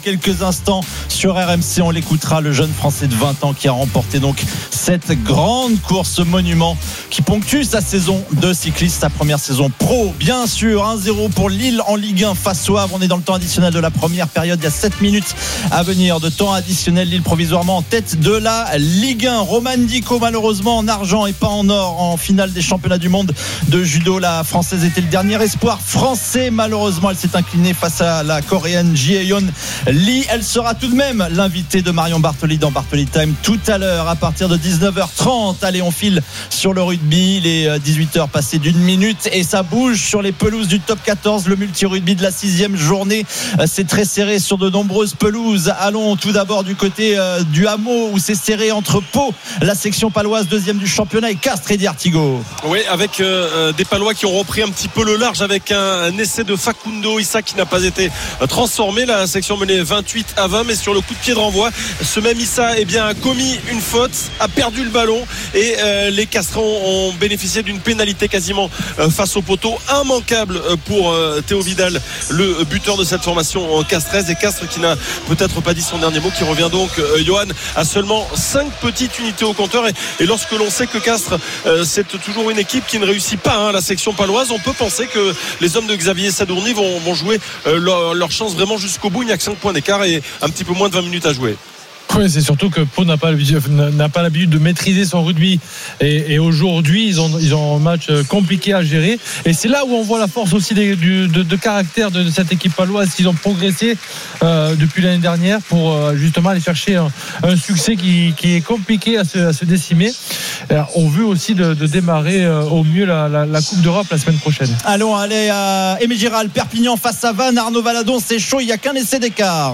Quelques instants sur RMC, on l'écoutera, le jeune Français de 20 ans qui a remporté donc cette grande course monument qui ponctue sa saison de cycliste, sa première saison pro. Bien sûr, 1-0 pour Lille en Ligue 1 face au Havre. On est dans le temps additionnel de la première période. Il y a 7 minutes à venir de temps additionnel. Lille provisoirement en tête de la Ligue 1. Roman Dico malheureusement en argent et pas en or en finale des championnats du monde de judo. La Française était le dernier espoir français. Malheureusement, elle s'est inclinée face à la Coréenne Ji-Yeon Lee. Elle sera tout de même l'invitée de Marion Bartoli dans Bartoli Time tout à l'heure à partir de 19h30. Allez, on file sur le rugby. Les 18h passées d'une minute et ça bouge sur les pelouses du top 14. Le multi-rugby de la 6e journée. C'est très serré sur de nombreuses pelouses. Allons tout d'abord du côté du Hameau où c'est serré entre Pau, la section paloise, deuxième du championnat, et Castres et Artigo. Oui, avec des Palois qui ont repris un petit peu le large avec un essai de Facundo Issa qui n'a pas été transformé. La section menée 28-20, mais sur le coup de pied de renvoi, ce même Issa a commis une faute, a perdu le ballon et les Castrons ont bénéficié d'une pénalité quasiment face au poteau. Immanquable pour Théo Vidal, le buteur de cette formation castraise, et Castres qui n'a peut-être pas dit son dernier mot, qui revient donc, Johan, à seulement 5 petites unités au compteur. Et lorsque l'on sait que Castres c'est toujours une équipe qui ne réussit pas, la section paloise, on peut penser que les hommes de Xavier Sadourny vont jouer leur chance vraiment jusqu'au bout. Il n'y a que 5 points d'écart et un petit peu moins de 20 minutes à jouer. Oui, c'est surtout que Pau n'a pas l'habitude de maîtriser son rugby et aujourd'hui ils ont un match compliqué à gérer, et c'est là où on voit la force aussi de caractère de cette équipe paloise. Ils ont progressé depuis l'année dernière pour justement aller chercher un succès qui est compliqué à se décimer. On veut aussi de démarrer au mieux la Coupe d'Europe la semaine prochaine. Allons aller à Aimé Giral, Perpignan face à Vannes. Arnaud Valadon, c'est chaud, il n'y a qu'un essai d'écart.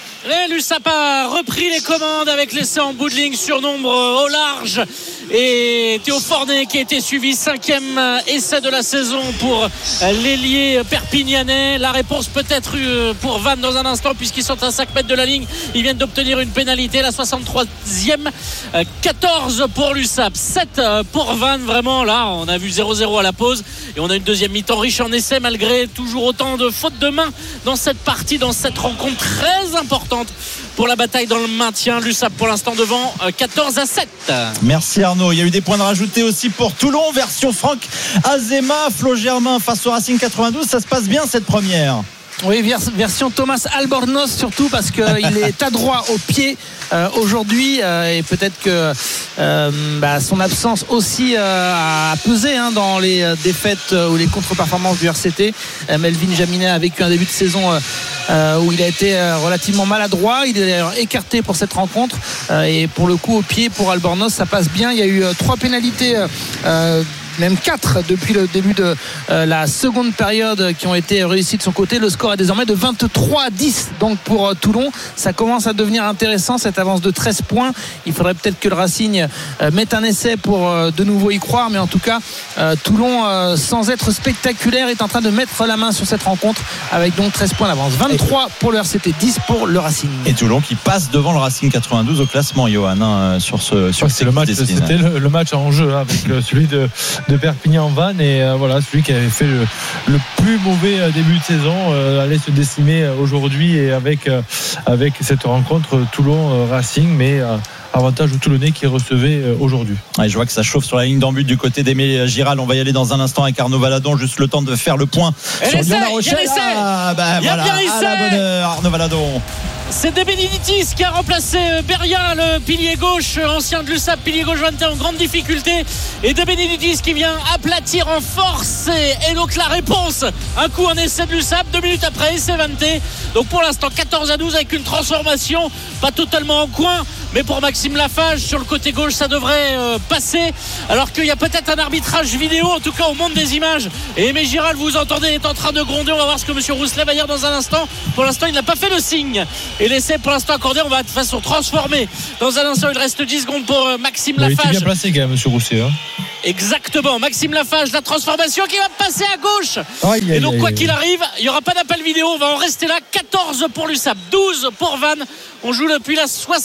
L'USAP a repris les commandes avec l'essai en bout de ligne sur nombre au large, et Théo Fornet qui a été suivi, 5e essai de la saison pour l'ailier perpignanais. La réponse peut-être pour Vannes dans un instant, puisqu'ils sont à 5 mètres de la ligne. Ils viennent d'obtenir une pénalité, la 63e. 14 pour l'USAP, 7 pour Vannes. Vraiment là on a vu 0-0 à la pause, et on a une deuxième mi-temps riche en essais malgré toujours autant de fautes de main dans cette partie, dans cette rencontre très importante pour la bataille dans le maintien. L'USAP pour l'instant devant 14-7. Merci Arnaud. Il y a eu des points de rajouter aussi pour Toulon, version Franck Azema. Flo Germain face au Racing 92. Ça se passe bien cette première? Oui, version Thomas Albornoz, surtout parce qu'il est adroit au pied aujourd'hui, et peut-être que son absence aussi a pesé dans les défaites ou les contre-performances du RCT. Melvin Jaminet a vécu un début de saison où il a été relativement maladroit. Il est d'ailleurs écarté pour cette rencontre, et pour le coup au pied pour Albornoz ça passe bien. Il y a eu 3 pénalités, même 4 depuis le début de la seconde période, qui ont été réussies de son côté. Le score est désormais de 23-10 donc pour Toulon. Ça commence à devenir intéressant, cette avance de 13 points. Il faudrait peut-être que le Racing mette un essai pour de nouveau y croire, mais en tout cas Toulon, sans être spectaculaire, est en train de mettre la main sur cette rencontre avec donc 13 points d'avance. 23 pour le RCT, 10 pour le Racing. Et Toulon qui passe devant le Racing 92 au classement, Johan, sur c'est le match, c'était le match en jeu avec celui de Perpignan-Vannes, et voilà, celui qui avait fait le plus mauvais début de saison allait se décimer aujourd'hui, et avec cette rencontre Toulon-Racing, mais avantage aux Toulonnais qui recevait aujourd'hui. Ouais, je vois que ça chauffe sur la ligne d'en but du côté d'Aimé Giral. On va y aller dans un instant avec Arnaud Valadon, juste le temps de faire le point sur Lyon-La Rochelle. À la bonne heure, Arnaud Valadon. C'est De Benedictis qui a remplacé Beria, le pilier gauche ancien de l'USAP, pilier gauche 21 en grande difficulté, et De Benedictis qui vient aplatir en force, et donc la réponse, un coup en essai de l'USAP, 2 minutes après essai 20. Donc pour l'instant 14-12 avec une transformation, pas totalement en coin, mais pour Maxime Lafage sur le côté gauche ça devrait passer, alors qu'il y a peut-être un arbitrage vidéo, en tout cas au monde des images, et Aimé Giral, vous entendez, est en train de gronder. On va voir ce que M. Rousselet va dire dans un instant. Pour l'instant il n'a pas fait le signe, et l'essai pour l'instant accordé, on va de façon transformée dans un instant. Il reste 10 secondes pour Maxime Lafage. Il était bien placé quand même, M. Rousselet, Exactement, Maxime Lafage, la transformation qui va passer à gauche. Et donc quoi qu'il arrive, il n'y aura pas d'appel vidéo, on va en rester là. 14 pour l'USAP, 12 pour Van. On joue depuis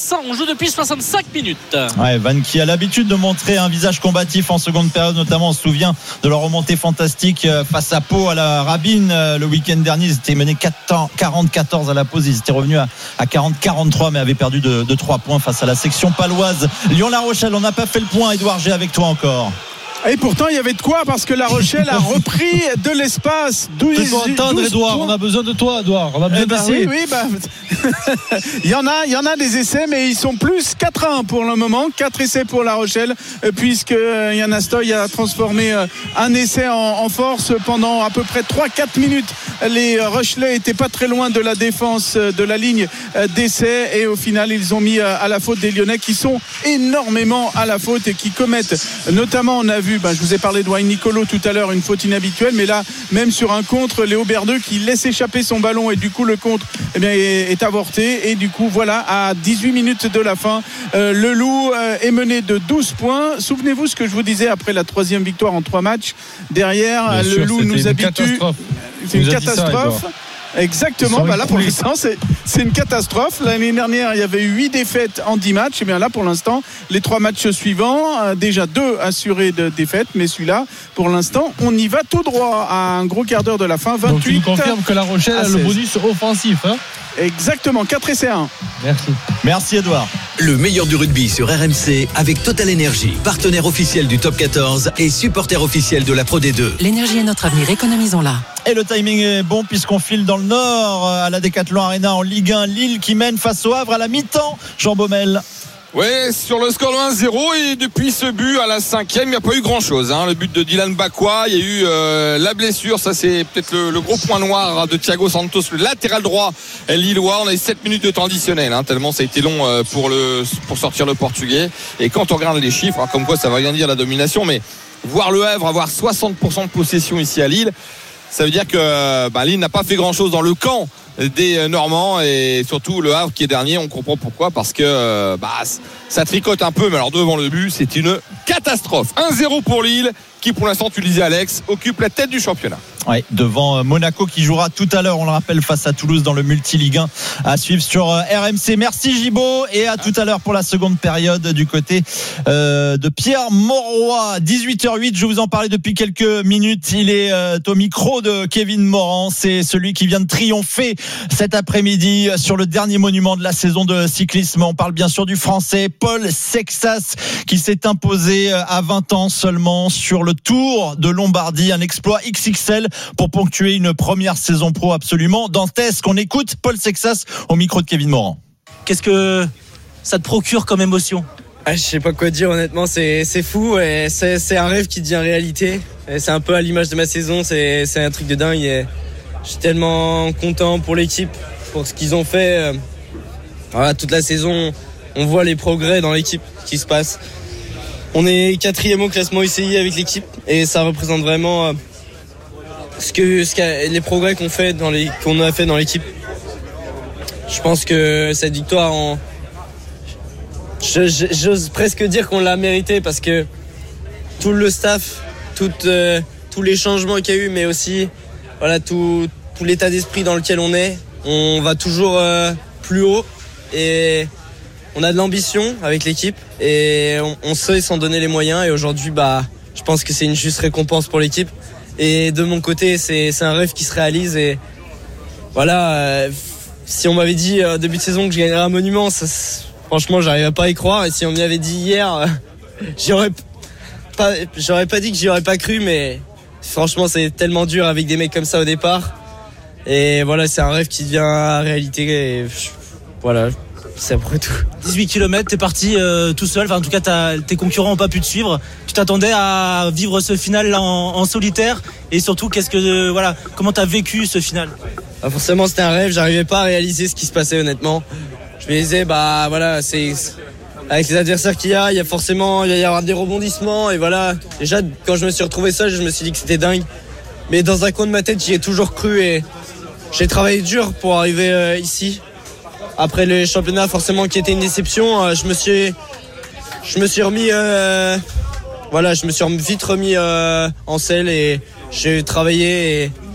65 minutes. Ouais, Van qui a l'habitude de montrer un visage combatif en seconde période, notamment on se souvient de leur remontée fantastique face à Pau à la Rabine le week-end dernier. Ils étaient menés 40-14 à la pause, ils étaient revenus à 40-43 mais avaient perdu de 3 points face à la section paloise. Lyon-La Rochelle, on n'a pas fait le point. Édouard G avec toi encore. Et pourtant il y avait de quoi, parce que La Rochelle a repris de l'espace. Fais-toi entendre, Edouard, on a besoin de toi, Edouard, on a besoin d'essais. il y en a des essais, mais ils sont plus 4-1 pour le moment. 4 essais pour La Rochelle, puisque Yann Astoy a transformé un essai en force pendant à peu près 3-4 minutes. Les Rochelais étaient pas très loin de la défense de la ligne d'essai, et au final ils ont mis à la faute des Lyonnais, qui sont énormément à la faute et qui commettent, notamment on a vu, je vous ai parlé de Wayne Nicolo tout à l'heure, une faute inhabituelle, mais là même sur un contre, Léo Berdeux qui laisse échapper son ballon, et du coup le contre est avorté, et du coup voilà, à 18 minutes de la fin, le Loup est mené de 12 points. Souvenez-vous ce que je vous disais après la 3e victoire en 3 matchs. Derrière, bien le sûr, Loup nous habitue. C'est une catastrophe. Exactement, là pour l'instant c'est une catastrophe. L'année dernière il y avait eu 8 défaites en 10 matchs, et bien là pour l'instant les 3 matchs suivants, déjà 2 assurés de défaites, mais celui-là pour l'instant on y va tout droit à un gros quart d'heure de la fin. 28. Donc tu nous confirmes que La Rochelle a le bonus offensif, hein? Exactement, 4 essais 1. Merci Edouard. Le meilleur du rugby sur RMC avec Total Energy, partenaire officiel du Top 14 et supporter officiel de la Pro D2. L'énergie est notre avenir, économisons-la. Et le timing est bon puisqu'on file dans le nord à la Decathlon Arena en Ligue 1. Lille qui mène face au Havre à la mi-temps. Jean Baumel. Ouais, sur le score 1-0, et depuis ce but à la 5e, il n'y a pas eu grand chose, hein. Le but de Dylan Bakwa, il y a eu la blessure, ça c'est peut-être le gros point noir de Thiago Santos, le latéral droit lillois. On a eu 7 minutes de temps additionnel, hein, tellement ça a été long pour sortir le portugais. Et quand on regarde les chiffres, comme quoi ça va rien dire la domination, mais voir le Havre avoir 60% de possession ici à Lille, ça veut dire que Lille n'a pas fait grand chose dans le camp des Normands, et surtout le Havre qui est dernier. On comprend pourquoi, parce que ça tricote un peu, mais alors devant le but c'est une catastrophe. 1-0 pour Lille, qui pour l'instant, tu le disais Alex, occupe la tête du championnat. Ouais, devant Monaco qui jouera tout à l'heure, on le rappelle, face à Toulouse dans le multi-Ligue 1 à suivre sur RMC. Merci Gibaud, et à tout à l'heure pour la seconde période du côté de Pierre Mauroy. 18h08, je vous en parlais depuis quelques minutes. Il est au micro de Kevin Morand. C'est celui qui vient de triompher cet après-midi sur le dernier monument de la saison de cyclisme. On parle bien sûr du Français Paul Sexas, qui s'est imposé à 20 ans seulement sur le Tour de Lombardie. Un exploit XXL pour ponctuer une première saison pro absolument dantesque. On écoute Paul Sexas au micro de Kevin Morand. Qu'est-ce que ça te procure comme émotion ? Je sais pas quoi dire, honnêtement, c'est fou, et c'est un rêve qui devient réalité. Et c'est un peu à l'image de ma saison, c'est un truc de dingue, et je suis tellement content pour l'équipe, pour ce qu'ils ont fait. Voilà, toute la saison, on voit les progrès dans l'équipe qui se passent. On est 4e au classement UCI avec l'équipe, et ça représente vraiment les progrès qu'on a fait dans l'équipe. Je pense que cette victoire, j'ose presque dire qu'on l'a mérité, parce que tout le staff, tous les changements qu'il y a eu, mais aussi voilà, tout l'état d'esprit dans lequel on est, on va toujours plus haut, et on a de l'ambition avec l'équipe, et on sait s'en donner les moyens, et aujourd'hui je pense que c'est une juste récompense pour l'équipe. Et de mon côté, c'est un rêve qui se réalise, et voilà, si on m'avait dit début de saison que je gagnerais un monument, franchement j'arrivais pas à y croire, et si on m'y avait dit hier, j'aurais pas dit que j'y aurais pas cru, mais franchement c'est tellement dur avec des mecs comme ça au départ, et voilà, c'est un rêve qui devient réalité, et voilà, c'est après tout. 18 km, t'es parti tout seul, enfin en tout cas tes concurrents n'ont pas pu te suivre. Tu t'attendais à vivre ce final là en solitaire, et surtout comment t'as vécu ce final? Forcément c'était un rêve, j'arrivais pas à réaliser ce qui se passait, honnêtement. Je me disais voilà, c'est avec les adversaires qu'il y a forcément, il va y avoir des rebondissements, et voilà, déjà quand je me suis retrouvé seul, je me suis dit que c'était dingue, mais dans un coin de ma tête j'y ai toujours cru, et j'ai travaillé dur pour arriver ici. Après le championnat, forcément, qui était une déception, je me suis remis voilà, je me suis vite remis en selle et j'ai travaillé et